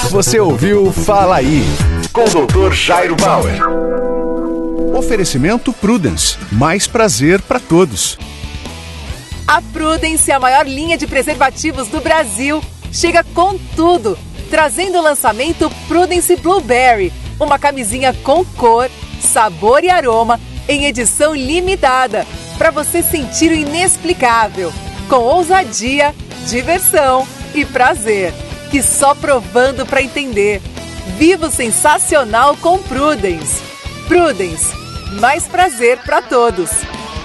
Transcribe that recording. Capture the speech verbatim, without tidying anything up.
Você ouviu Fala Aí, com o doutor Jairo Bauer. Oferecimento Prudence, mais prazer para todos. A Prudence, a maior linha de preservativos do Brasil, chega com tudo, trazendo o lançamento Prudence Blueberry, uma camisinha com cor, sabor e aroma em edição limitada, para você sentir o inexplicável, com ousadia, diversão e prazer, que só provando para entender. Viva o sensacional com Prudence. Prudence, mais prazer para todos.